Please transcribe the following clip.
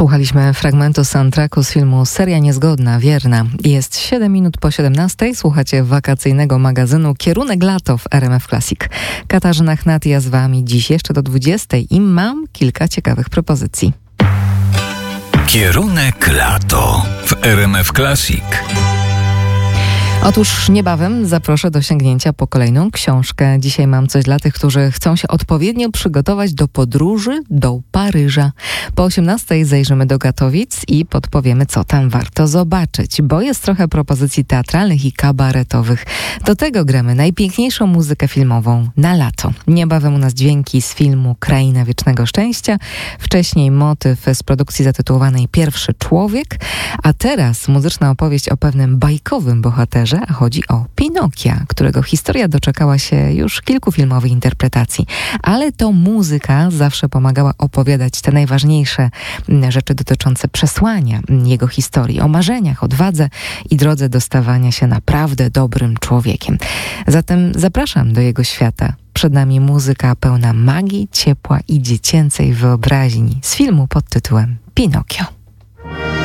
Słuchaliśmy fragmentu soundtracku z filmu Seria Niezgodna, Wierna. Jest 7 minut po 17. Słuchacie wakacyjnego magazynu Kierunek Lato w RMF Classic. Katarzyna Chnatia z wami dziś jeszcze do 20 i mam kilka ciekawych propozycji. Kierunek Lato w RMF Classic. Otóż niebawem zaproszę do sięgnięcia po kolejną książkę. Dzisiaj mam coś dla tych, którzy chcą się odpowiednio przygotować do podróży do Paryża. Po 18:00 zajrzymy do Katowic i podpowiemy, co tam warto zobaczyć, bo jest trochę propozycji teatralnych i kabaretowych. Do tego gramy najpiękniejszą muzykę filmową na lato. Niebawem u nas dźwięki z filmu Kraina Wiecznego Szczęścia, wcześniej motyw z produkcji zatytułowanej Pierwszy Człowiek, a teraz muzyczna opowieść o pewnym bajkowym bohaterze, a chodzi o Pinokia, którego historia doczekała się już kilku filmowych interpretacji. Ale to muzyka zawsze pomagała opowiadać te najważniejsze rzeczy dotyczące przesłania jego historii, o marzeniach, odwadze i drodze do stawania się naprawdę dobrym człowiekiem. Zatem zapraszam do jego świata. Przed nami muzyka pełna magii, ciepła i dziecięcej wyobraźni z filmu pod tytułem Pinokio.